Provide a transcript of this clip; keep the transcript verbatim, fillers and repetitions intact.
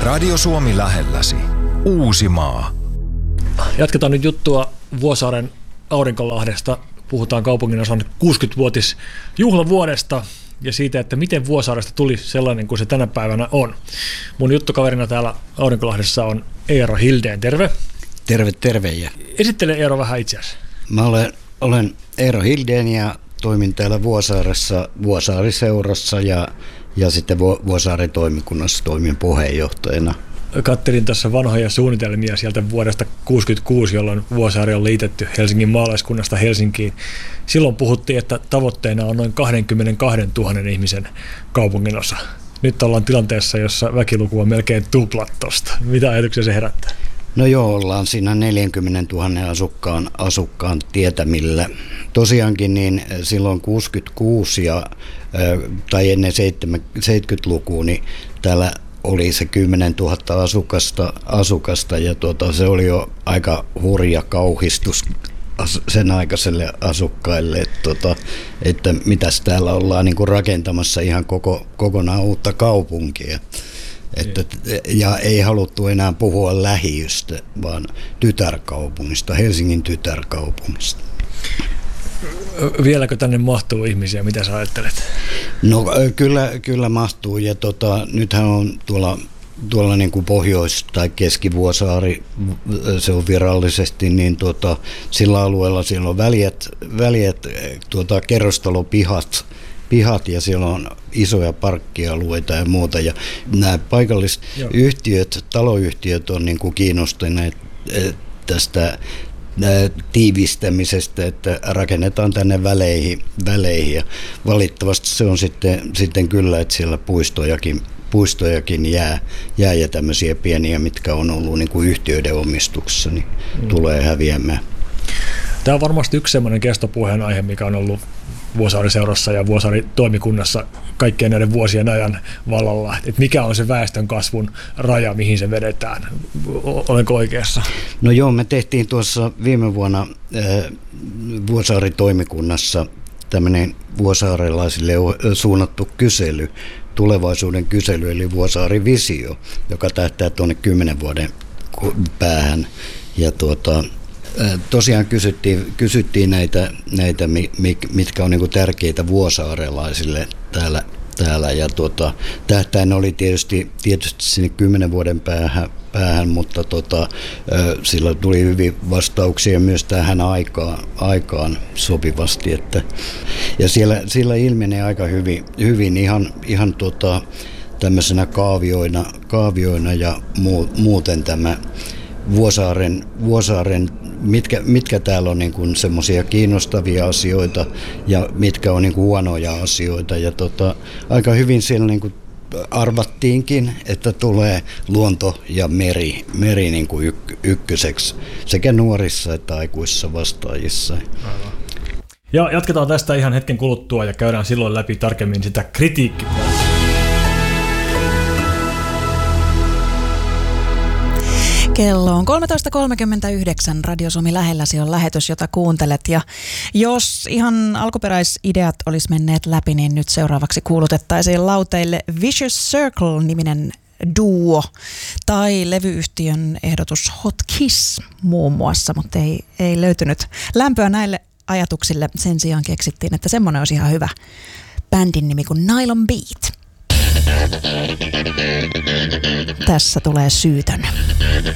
Radio Suomi lähelläsi. Uusimaa. Jatketaan nyt juttua Vuosaaren Aurinkolahdesta. Puhutaan kaupunginosan kuusikymmenvuotis juhlavuodesta ja siitä, että miten Vuosaaresta tuli sellainen kuin se tänä päivänä on. Mun juttukaverina täällä Aurinkolahdessa on Eero Hildén. Terve. Terve, terve. Ja esittele Eero vähän itseäsi. Mä olen, olen Eero Hildén ja toimin täällä Vuosaaressa Vuosaari-seurassa ja, ja sitten Vuosaaren toimikunnassa toimin puheenjohtajana. Kattelin tässä vanhoja suunnitelmia sieltä vuodesta tuhatyhdeksänsataakuusikymmentäkuusi, jolloin Vuosaari on liitetty Helsingin maalaiskunnasta Helsinkiin. Silloin puhuttiin, että tavoitteena on noin kaksikymmentäkaksituhatta ihmisen kaupunginosa. Nyt ollaan tilanteessa, jossa väkiluku on melkein tuplat tosta. Mitä ajatuksia se herättää? No joo, ollaan siinä neljäkymmentätuhatta asukkaan, asukkaan tietämillä. Tosiaankin niin silloin kuusikymmentäkuusi ja, tai ennen seitsemänkymmentälukua, niin täällä oli se kymmenentuhatta asukasta, asukasta ja tuota, se oli jo aika hurja kauhistus sen aikaiselle asukkaille, että, tuota, että mitäs täällä ollaan niin kuin rakentamassa ihan koko, kokonaan uutta kaupunkia. Että, ja ei haluttu enää puhua lähiöstä, vaan tytärkaupungista, Helsingin tytärkaupungista. Vieläkö tänne mahtuu ihmisiä? Mitä sä ajattelet? No kyllä, kyllä mahtuu ja tota, nythän on tuolla, tuolla niin kuin Pohjois- tai Keski-Vuosaari, se on virallisesti, niin tuota, sillä alueella siellä on väljät, väljät tuota, kerrostalopihat, pihat ja siellä on isoja parkkialueita ja muuta ja nämä paikalliset Joo. yhtiöt, taloyhtiöt on niin kuin kiinnostuneet tästä tiivistämisestä, että rakennetaan tänne väleihin, väleihin ja valitettavasti se on sitten, sitten kyllä, että siellä puistojakin, puistojakin jää, jää ja tämmöisiä pieniä, mitkä on ollut niin kuin yhtiöiden omistuksessa, niin mm. tulee häviämään. Tämä on varmasti yksi sellainen kestopuheen aihe, mikä on ollut Vuosaari-seurassa ja Vuosaari-toimikunnassa kaikkien näiden vuosien ajan vallalla. Että mikä on se väestön kasvun raja, mihin se vedetään? Olenko oikeassa? No joo, me tehtiin tuossa viime vuonna äh, Vuosaari-toimikunnassa tämmöinen vuosaarelaisille suunnattu kysely, tulevaisuuden kysely, eli Vuosaari-visio, joka tähtää tuonne kymmenen vuoden päähän. Ja tuota, tosiaan kysyttiin, kysyttiin näitä, näitä, mitkä on niin kuin tärkeitä vuosaarelaisille täällä, täällä. Ja tuota, tähtäin oli tietysti, tietysti sinne kymmenen vuoden päähän, päähän mutta tota, sillä tuli hyvin vastauksia myös tähän aikaan, aikaan sopivasti. Että, ja siellä, siellä ilmenee aika hyvin, hyvin ihan, ihan tota, tämmöisenä kaavioina, kaavioina ja muu, muuten tämä Vuosaaren, Vuosaaren mitkä, mitkä täällä on niin kuin semmoisia kiinnostavia asioita ja mitkä on niin kuin huonoja asioita. Ja tota, aika hyvin siellä niin kuin arvattiinkin, että tulee luonto ja meri, meri niin kuin yk, ykköseksi sekä nuorissa että aikuisissa vastaajissa. Ja jatketaan tästä ihan hetken kuluttua ja käydään silloin läpi tarkemmin sitä kritiikkiä. Kello on kolmetoista kolmekymmentäyhdeksän. Radio Suomi lähelläsi on lähetys, jota kuuntelet. Ja jos ihan alkuperäisideat olisi menneet läpi, niin nyt seuraavaksi kuulutettaisiin lauteille Vicious Circle-niminen duo tai levyyhtiön ehdotus Hot Kiss muun muassa, mutta ei, ei löytynyt lämpöä näille ajatuksille. Sen sijaan keksittiin, että semmoinen olisi ihan hyvä bändin nimi kuin Nylon Beat. Tässä tulee Syytön.